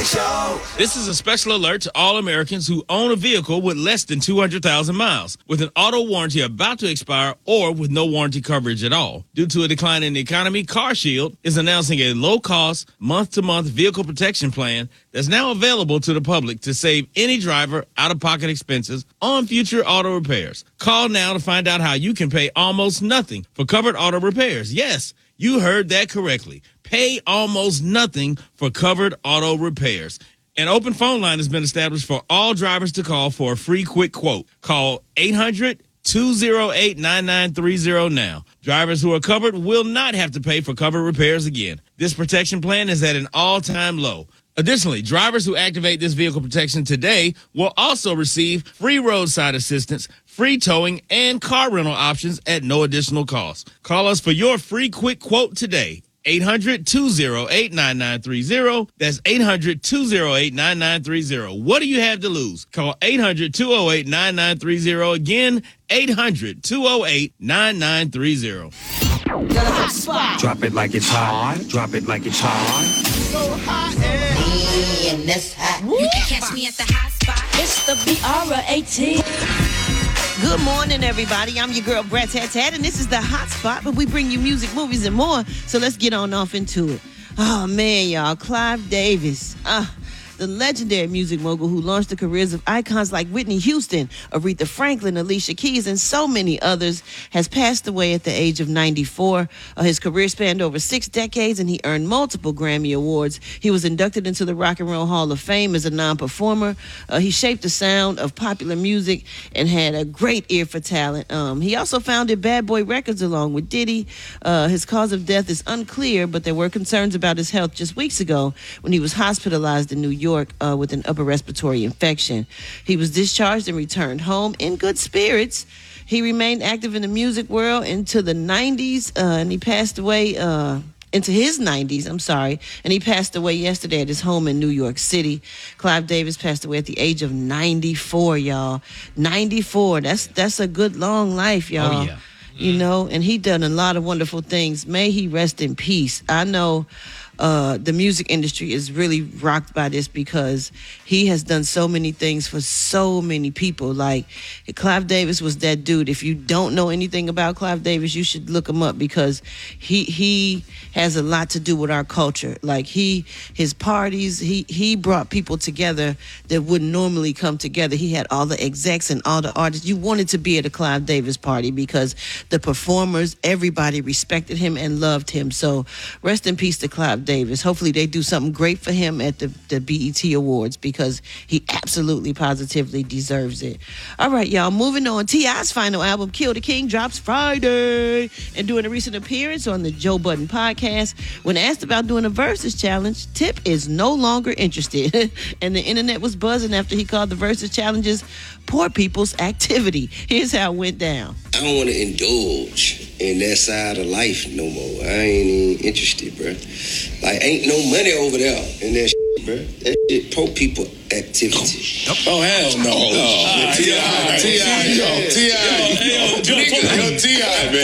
Show. This is a special alert to all Americans who own a vehicle with less than 200,000 miles, with an auto warranty about to expire or with no warranty coverage at all. Due to a decline in the economy, CarShield is announcing a low-cost, month-to-month vehicle protection plan that's now available to the public to save any driver out-of-pocket expenses on future auto repairs. Call now to find out how you can pay almost nothing for covered auto repairs. Yes, you heard that correctly. Pay almost nothing for covered auto repairs. An open phone line has been established for all drivers to call for a free quick quote. Call 800-208-9930 now. Drivers who are covered will not have to pay for covered repairs again. This protection plan is at an all-time low. Additionally, drivers who activate this vehicle protection today will also receive free roadside assistance, free towing, and car rental options at no additional cost. Call us for your free quick quote today. 800-208-9930. That's 800-208-9930. What do you have to lose? Call 800-208-9930. Again, 800-208-9930. Got a hot spot. Drop it like it's hot. Drop it like it's hot. So hot and that's hot. You can catch me at the hot spot. It's the BR18. Good morning, everybody. I'm your girl, Brett Tat, and this is the Hot Spot, but we bring you music, movies, and more. So let's get on off into it. Oh, man, y'all. Clive Davis. The legendary music mogul who launched the careers of icons like Whitney Houston, Aretha Franklin, Alicia Keys, and so many others, has passed away at the age of 94. His career spanned over 6 decades, and he earned multiple Grammy Awards. He was inducted into the Rock and Roll Hall of Fame as a non-performer. He shaped the sound of popular music and had a great ear for talent. He also founded Bad Boy Records along with Diddy. His cause of death is unclear, but there were concerns about his health just weeks ago when he was hospitalized in New York with an upper respiratory infection. He was discharged and returned home in good spirits. He remained active in the music world into the 90s, and he passed away into his 90s, and he passed away yesterday at his home in New York City. Clive Davis passed away at the age of 94, y'all. 94, that's a good long life, y'all. Oh, yeah. You know, and he done a lot of wonderful things. May he rest in peace. I know the music industry is really rocked by this because he has done so many things for so many people. Like, Clive Davis was that dude. If you don't know anything about Clive Davis, you should look him up because he has a lot to do with our culture. Like, his parties, he brought people together that wouldn't normally come together. He had all the execs and all the artists. You wanted to be at a Clive Davis party because the performers, everybody respected him and loved him. So rest in peace to Clive Davis. Hopefully they do something great for him at the BET Awards because he absolutely, positively deserves it. All right, y'all, moving on. T.I.'s final album, Kill the King, drops Friday. And doing a recent appearance on the Joe Budden podcast, when asked about doing a Versus challenge, Tip is no longer interested. And the internet was buzzing after he called the Versus challenges poor people's activity. Here's how it went down. I don't want to indulge in that side of life no more. I ain't even interested, bro. Like, ain't no money over there in that shit, bro. That shit poor people activity. Oh, hell no. T.I., man.